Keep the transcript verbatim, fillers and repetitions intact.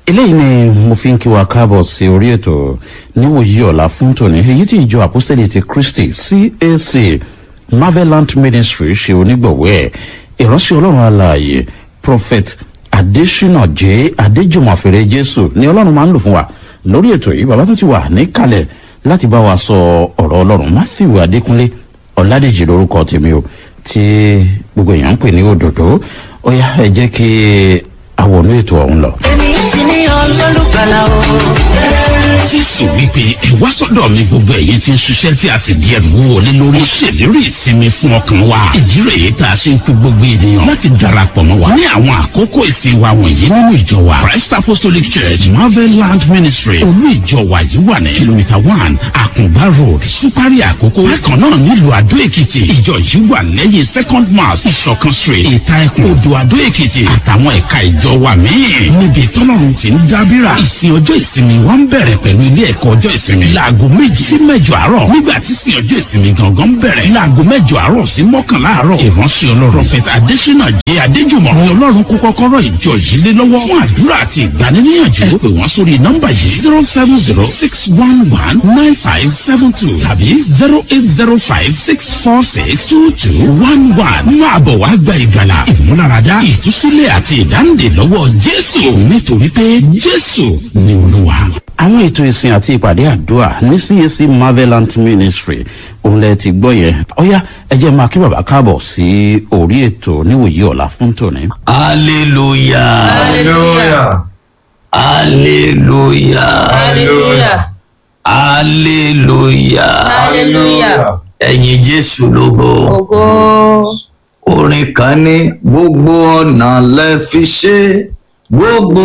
eléyìí ni mo fi ń kí wa káàbọ̀ sí orí ètò níwòyí ọ̀la fún tòní èyí tí ìjọ àpọ́sítélì ti Kristi C A C Marvelant Ministry ṣe onígbọ̀wọ́ ẹ̀ ìránṣẹ́ ọlọ́run alààyè Prophet Adésínà J Adéjùmọ̀fèrè Jésù ni ọlọ́run máa ń lò fún wa lórí ètò yìí. Bàbá tó ti wà níkàlẹ̀ láti bá wa sọ ọ̀rọ̀ ọlọ́run. Matthew Adékúnlé Ọládèjì lórúkọ tèmi o tí gbogbo èèyàn ń pè ní òdòdó. Ó yá ẹ jẹ́ kí àwọn ètò ọ̀hún lọ. èmi ti ní olólùgbàlà o. Jésù wípé ẹ wá sọ́dọ̀ mi gbogbo ẹ̀yin tí ń ṣiṣẹ́ tí a sì di ẹrù wọlé lórí. Ó ṣèlérí ìsinmi fún ọkàn wa. ìdí rèé tá a ṣe ń pe gbogbo ènìyàn láti darapọ̀ mọ́ wa ní àwọn àkókò ìsìn wa wọ̀nyí nínú ìjọ wa Christ Apostolic Church Marvelant Ministry. olú ìjọ wa yìí wà ní kìlómítà one Àkùngbá Road Súpárì Àkókò. bákan náà nílùú Àdó Èkìtì ìjọ yìí wà lẹ́yìn Second Mass Ìṣọ̀kan Street Ìta Ẹkùn Odò Àdó Èkìtì àtàwọn ẹ̀ka ìjọ wa míì. níbi tọ́lọ́run ti ń dábìrà. ìsìn ọjọ́ ìsinmi wa ń bẹ̀rẹ̀ pẹ̀lú ilé ẹ̀kọ́ ọjọ́ ìsinmi láago méjì sí mẹ́jọ àárọ̀. nígbà tí ìsìn ọjọ́ ìsinmi gangan bẹ̀rẹ̀ láago mẹ́jọ àárọ̀ sí mọ́kànlá àárọ̀. ìránṣẹ́ ọlọ́run Prophet Adésínà J Adéjùmọ̀ ni ọlọ́run kó kọ́kọ́rọ́ ìjọ yìí lé lọ́wọ́ fún àdúrà àti ìgbaniníyànjú. ẹ pè wọ́n sórí nọ́mbà yìí zero seven zero six one one nine five seven two tàbí zero eight zero five six four six two two one one. máa bọ̀ wá gba ìgbàlà ìmúláradá ìtúsílẹ̀ àti ìdáǹdè lọ́wọ́ Jésù nítorí pé Jésù ni Olúwa. Àwọn ètò ìsìn àti ìpàdé àdúrà ní C A C Marvelant Ministry òun lẹ ti gbọ́ yẹn. Ó yá ẹ jẹ́ máa kí bàbá káàbọ̀ sí orí ètò níwòyí ọ̀la fún tòní. Hallelujah. Hallelujah. Hallelujah. Hallelujah. Hallelujah. Hallelujah. Ẹ̀yin Jésù lógo. Ògo. Orin kan ní gbogbo ọ̀nà lẹ fi ṣe gbogbo